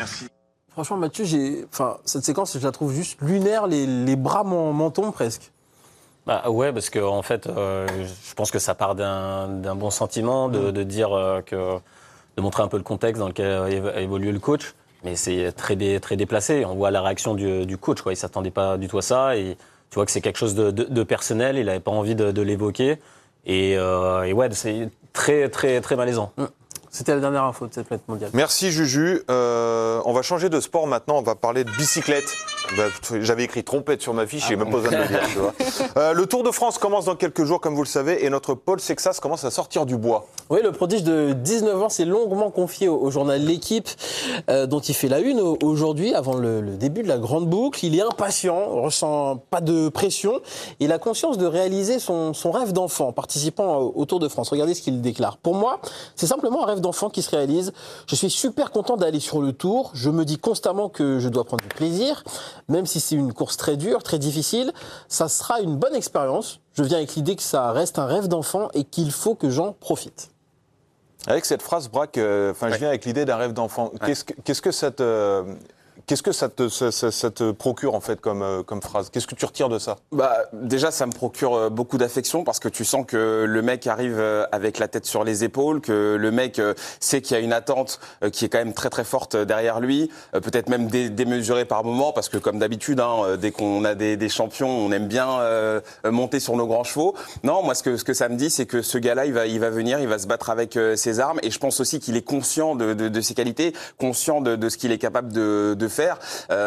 Merci. Franchement, Mathieu, cette séquence, je la trouve juste lunaire, les bras m'en tombent presque. Bah ouais, parce que en fait, je pense que ça part d'un bon sentiment de dire de montrer un peu le contexte dans lequel a évolué le coach, mais c'est très déplacé. On voit la réaction du coach, quoi. Il s'attendait pas du tout à ça, et tu vois que c'est quelque chose de personnel. Il n'avait pas envie de l'évoquer, et ouais, c'est très malaisant. C'était la dernière info de cette planète mondiale. Merci Juju. On va changer de sport maintenant, on va parler de bicyclette. J'avais écrit trompette sur ma fiche, j'ai même pas besoin de le dire. Tu vois. Le Tour de France commence dans quelques jours, comme vous le savez, et notre Paul Sexas commence à sortir du bois. Oui, le prodige de 19 ans s'est longuement confié au journal L'Équipe, dont il fait la une aujourd'hui, avant le début de la grande boucle. Il est impatient, ressent pas de pression. Il a conscience de réaliser son rêve d'enfant en participant au Tour de France. Regardez ce qu'il déclare. Pour moi, c'est simplement un rêve d'enfant qui se réalise. Je suis super content d'aller sur le Tour. Je me dis constamment que je dois prendre du plaisir, même si c'est une course très dure, très difficile. Ça sera une bonne expérience. Je viens avec l'idée que ça reste un rêve d'enfant et qu'il faut que j'en profite. Avec cette phrase, Braque, je viens avec l'idée d'un rêve d'enfant. Ouais. Qu'est-ce que ça te procure en fait comme phrase ? Qu'est-ce que tu retires de ça ? Déjà, ça me procure beaucoup d'affection parce que tu sens que le mec arrive avec la tête sur les épaules, que le mec sait qu'il y a une attente qui est quand même très très forte derrière lui, peut-être même démesurée par moment parce que comme d'habitude, dès qu'on a des champions, on aime bien monter sur nos grands chevaux. Non, moi ce que ça me dit, c'est que ce gars-là, il va venir, il va se battre avec ses armes et je pense aussi qu'il est conscient de ses qualités, conscient de ce qu'il est capable de faire.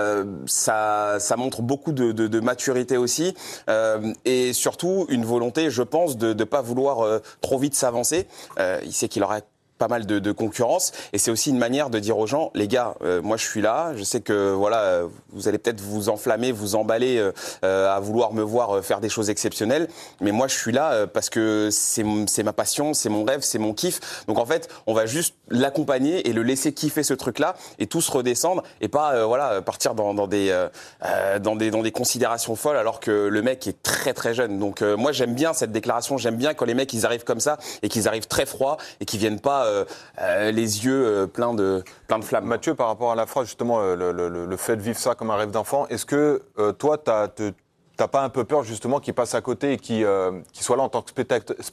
Ça montre beaucoup de maturité aussi et surtout une volonté, je pense, de ne pas vouloir trop vite s'avancer. Il sait qu'il aura pas mal de concurrence et c'est aussi une manière de dire aux gens, les gars, moi je suis là, je sais que voilà, vous allez peut-être vous enflammer, vous emballer à vouloir me voir faire des choses exceptionnelles, mais moi je suis là parce que c'est ma passion, c'est mon rêve, c'est mon kiff. Donc en fait, on va juste l'accompagner et le laisser kiffer ce truc-là et tous redescendre et pas partir dans des considérations folles alors que le mec est très très jeune. Donc moi j'aime bien cette déclaration, j'aime bien quand les mecs ils arrivent comme ça et qu'ils arrivent très froids et qu'ils viennent pas les yeux pleins de flammes. Mathieu, par rapport à la phrase, justement, le fait de vivre ça comme un rêve d'enfant, est-ce que toi, t'as pas un peu peur, justement, qu'il passe à côté et qu'il soit là en tant que spectateur ?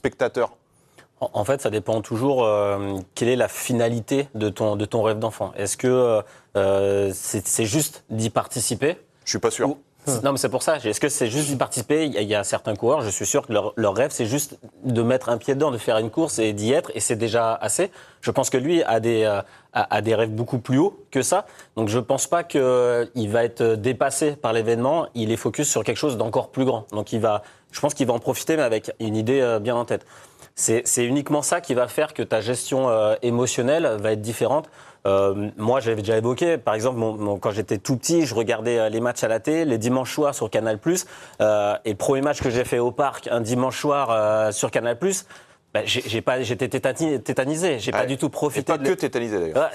En fait, ça dépend toujours quelle est la finalité de ton rêve d'enfant. Est-ce que c'est juste d'y participer ? Je suis pas sûr. Non, mais c'est pour ça. Est-ce que c'est juste d'y participer ? Il y a certains coureurs, je suis sûr que leur rêve, c'est juste de mettre un pied dedans, de faire une course et d'y être, et c'est déjà assez. Je pense que lui a des rêves beaucoup plus hauts que ça. Donc je pense pas qu'il va être dépassé par l'événement. Il est focus sur quelque chose d'encore plus grand. Donc je pense qu'il va en profiter, mais avec une idée bien en tête. C'est uniquement ça qui va faire que ta gestion émotionnelle va être différente. Moi, j'avais déjà évoqué, par exemple, quand j'étais tout petit, je regardais les matchs à la télé, les dimanches soirs sur Canal+. Et le premier match que j'ai fait au parc, un dimanche soir sur Canal+, j'étais tétanisé. J'ai pas du tout profité. Et pas que tétanisé d'ailleurs.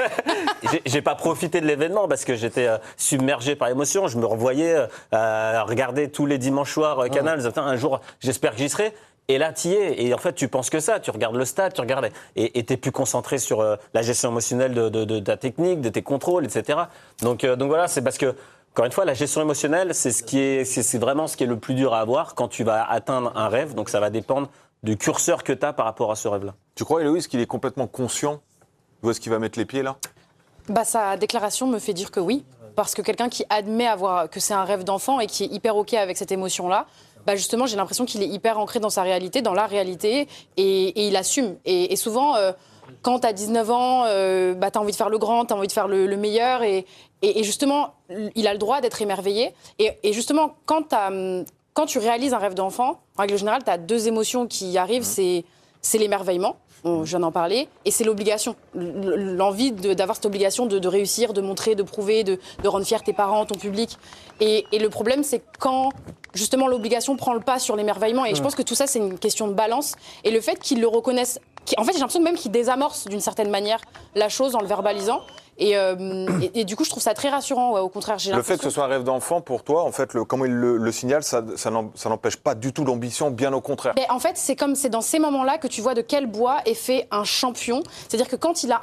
J'ai pas profité de l'événement parce que j'étais submergé par l'émotion. Je me revoyais regarder tous les dimanches soirs Canal. Un jour, j'espère que j'y serai. Et là, t'y es. Et en fait, tu penses que ça. Tu regardes le stade, et t'es plus concentré sur la gestion émotionnelle de ta technique, de tes contrôles, etc. Donc voilà, c'est parce que, encore une fois, la gestion émotionnelle, c'est vraiment ce qui est le plus dur à avoir quand tu vas atteindre un rêve. Donc ça va dépendre du curseur que tu as par rapport à ce rêve-là. Tu crois, Héloïse, qu'il est complètement conscient de où est-ce qu'il va mettre les pieds, là ? Sa déclaration me fait dire que oui. Parce que quelqu'un qui admet que c'est un rêve d'enfant et qui est hyper OK avec cette émotion-là, justement, j'ai l'impression qu'il est hyper ancré dans sa réalité, dans la réalité, et il assume. Et souvent, quand tu as 19 ans, tu as envie de faire le grand, tu as envie de faire le meilleur, et justement, il a le droit d'être émerveillé. Et justement, quand tu réalises un rêve d'enfant, en règle générale, tu as deux émotions qui arrivent, c'est l'émerveillement, je viens d'en parler, et c'est l'obligation. L'envie d'avoir cette obligation de réussir, de montrer, de prouver, de rendre fier tes parents, ton public. Et le problème, c'est quand, justement, l'obligation prend le pas sur l'émerveillement. Et je pense que tout ça, c'est une question de balance. Et le fait qu'ils le reconnaissent... En fait, j'ai l'impression même qu'ils désamorcent, d'une certaine manière, la chose en le verbalisant. Et du coup, je trouve ça très rassurant. Ouais, au contraire, j'ai l'impression... Le fait que ce soit un rêve d'enfant, pour toi, en fait, comment il le signale, ça n'empêche pas du tout l'ambition, bien au contraire. En fait, c'est dans ces moments-là que tu vois de quel bois est fait un champion. C'est-à-dire que quand il a